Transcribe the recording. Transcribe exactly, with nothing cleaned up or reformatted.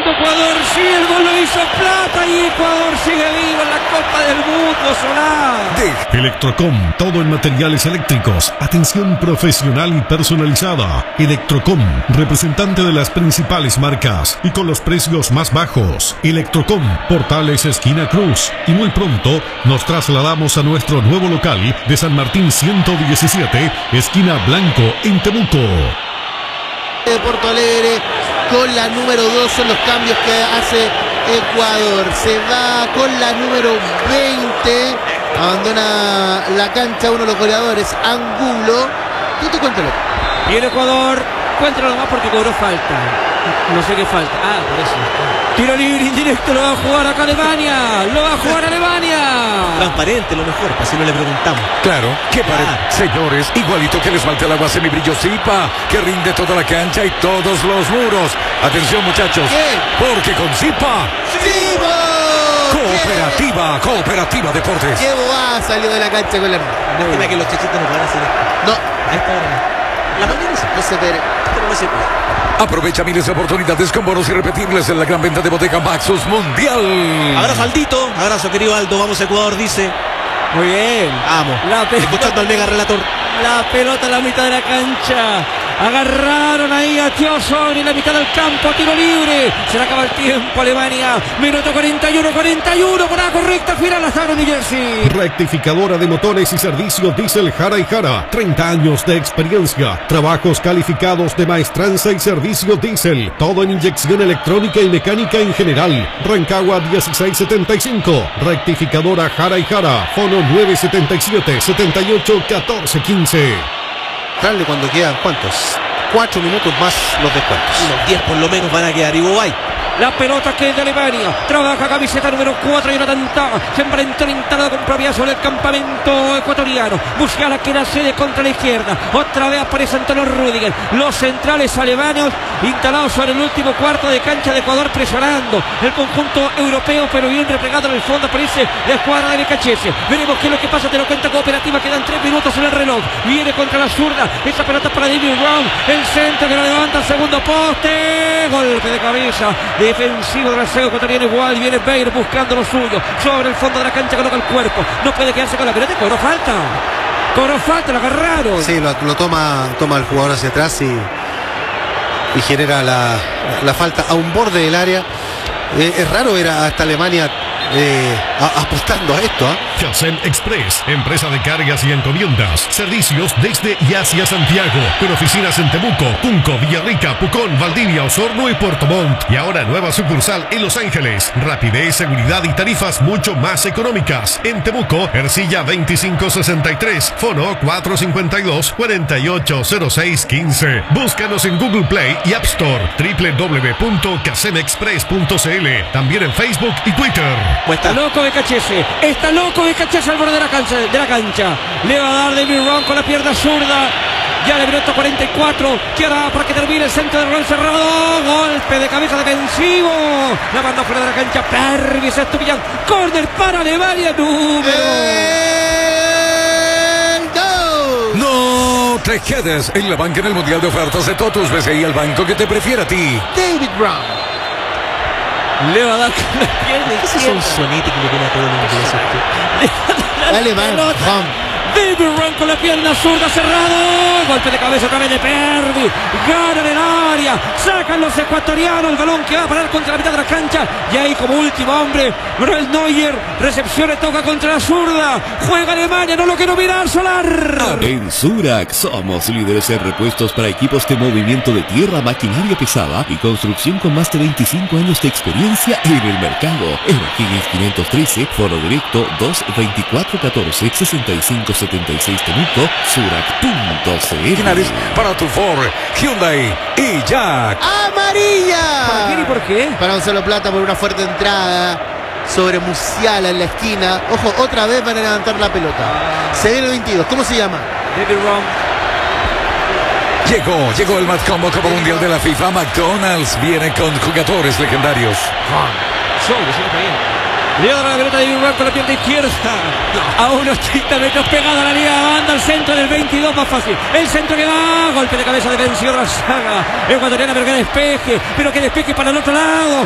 punto Ecuador, sí, el gol lo hizo Plata y Ecuador sigue vivo en la Copa del Mundo, Solá. De Electrocom, todo en materiales eléctricos, atención profesional y personalizada. Electrocom, representante de las principales marcas y con los precios más bajos. Electrocom, Portales esquina Cruz. Y muy pronto nos trasladamos a nuestro nuevo local de San Martín ciento diecisiete, esquina Blanco, en Temuco. De Porto Alegre con la número dos son los cambios que hace Ecuador. Se va con la número veinte, abandona la cancha uno de los goleadores, Angulo. Tito, cuéntalo. Y el Ecuador, cuéntalo nomás porque cobró falta. No sé qué falta. Ah, por eso. Tiro libre indirecto, lo va a jugar acá Alemania. Lo va a jugar Alemania. Transparente lo mejor, así no le preguntamos. Claro, qué pared, señores. Igualito que les falta el agua semibrillo Zipa, que rinde toda la cancha y todos los muros. Atención, muchachos, ¿qué? porque con Zipa, ¡Zipa! Cooperativa, Cooperativa Deportes. Qué boba salió de la cancha con la hermana. Lástima que los chachitos no puedan hacer esto. No, A esta hora no. La mañana sí. no se ve. Pero no se puede. Aprovecha miles de oportunidades con bonos irrepetibles en la gran venta de Bottega Maxus Mundial. Abrazo Aldito, abrazo querido Aldo, vamos Ecuador, dice. Muy bien. Vamos, La pelota, escuchando al mega relator. la pelota a la mitad de la cancha. Agarraron ahí a Tioson en la mitad del campo, tiro libre. Se le acaba el tiempo, Alemania. Minuto cuarenta y uno, cuarenta y uno, con la correcta final a Saro New Jersey. Rectificadora de motores y servicio diésel Jara y Jara. treinta años de experiencia. Trabajos calificados de maestranza y servicio diésel. Todo en inyección electrónica y mecánica en general. Rancagua dieciséis setenta y cinco. Rectificadora Jara y Jara. Fono nueve setenta y siete, setenta y ocho, catorce quince. Dale cuando quedan, ¿cuántos? Cuatro minutos más los descuentos. Unos diez por lo menos van a quedar. Igual. La pelota que es de Alemania. Trabaja camiseta número cuatro y una tanta. Se enfrenta la entrada con propiedad sobre el campamento ecuatoriano. Musiala que la cede contra la izquierda. Otra vez aparece Antonio Rüdiger. Los centrales alemanes instalados sobre el último cuarto de cancha de Ecuador, presionando el conjunto europeo, pero bien replegado en el fondo. Aparece la escuadra de Becachese. Veremos qué es lo que pasa. Te lo cuenta Cooperativa. Quedan tres minutos en el reloj. Viene contra la zurda. Esa pelota para David Brown. El centro que lo levanta al segundo poste. Golpe de cabeza. Defensivo del arceo ecuatoriano igual. Viene Beir buscando lo suyo. Sobre el fondo de la cancha coloca el cuerpo. No puede quedarse con la pelota. Cobró falta. Cobró falta, lo agarraron. Sí, lo, lo toma, toma el jugador hacia atrás y, y genera la, la falta a un borde del área. Eh, es raro ver a esta Alemania eh, a, apostando a esto. ¿eh? Casen Express, empresa de cargas y encomiendas. Servicios desde y hacia Santiago, con oficinas en Temuco, Tunco, Villarrica, Pucón, Valdivia, Osorno y Puerto Montt. Y ahora nueva sucursal en Los Ángeles. Rapidez, seguridad y tarifas mucho más económicas. En Temuco, Ercilla veinticinco sesenta y tres, fono cuatro cinco dos, cuatro ocho cero seis uno cinco. Búscanos en Google Play y App Store, doble u doble u doble u punto casen express punto c l. También en Facebook y Twitter. Está loco Becachese, está loco Becachese al borde de la cancha, de la cancha. Le va a dar David Brown con la pierna zurda. Ya le minuto cuarenta y cuatro. Queda para que termine el centro de Ron Cerrado. Golpe de cabeza defensivo. La manda fuera de la cancha. Pervis Estupillán. Corner para Alemania. Número. No te quedes en la banca en el Mundial de Ofertas de Totus B C I, el banco que te prefiere a ti. David Brown. Le va a dar con la pierna Ese es izquierda. un sonete que le tiene a todo el inglés. Dale, man. Bam. David Brown con la pierna zurda cerrado. Golpe de cabeza otra vez de Perdi. Gana en el área. Sacan los ecuatorianos. El balón que va a parar contra la mitad de la cancha. Y ahí como último hombre, Manuel Neuer. Recepciona y toca contra la zurda. Juega Alemania. No lo quiero mirar, Solar. En Surac somos líderes en repuestos para equipos de movimiento de tierra, maquinaria pesada y construcción con más de veinticinco años de experiencia en el mercado. En O'Higgins quinientos trece, foro directo dos veinticuatro catorce sesenta y cinco setenta y seis Temuco, Surac punto c l. Finales para tu Ford, Hyundai y Jack. ¡Amarilla! ¿Para quién y por qué? Para Gonzalo Plata por una fuerte entrada sobre Musiala en la esquina. Ojo, otra vez van a levantar la pelota. Se viene el veintidós. ¿Cómo se llama? David Brown. Llegó, llegó el Mad Combo Copa Mundial de la FIFA. McDonald's viene con jugadores legendarios. Sobre, sí, está bien. Le da la pelota de David Brown con la pierna izquierda. A unos ochenta metros pegada a la línea de banda. Al centro del veintidós, más fácil. El centro que va. Golpe de cabeza defensivo de la saga ecuatoriana, pero que despeje. Pero que despeje para el otro lado.